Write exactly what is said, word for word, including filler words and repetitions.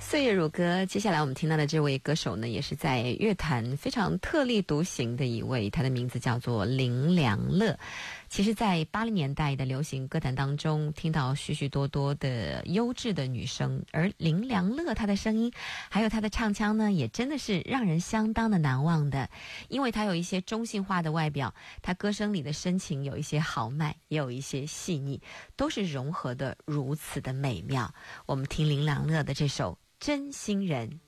岁月如歌，接下来我们听到的这位歌手呢，也是在乐坛非常特立独行的一位，他的名字叫做林良乐。其实在八零年代的流行歌坛当中，听到许许多多的优质的女声，而林良乐她的声音还有她的唱腔呢，也真的是让人相当的难忘的。因为她有一些中性化的外表，她歌声里的深情有一些豪迈，也有一些细腻，都是融合的如此的美妙。我们听林良乐的这首《真心人》。